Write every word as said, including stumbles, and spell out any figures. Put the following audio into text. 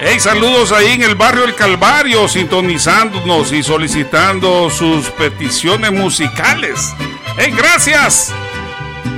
Hey, saludos ahí en el barrio El Calvario, sintonizándonos y solicitando sus peticiones musicales. Hey, gracias.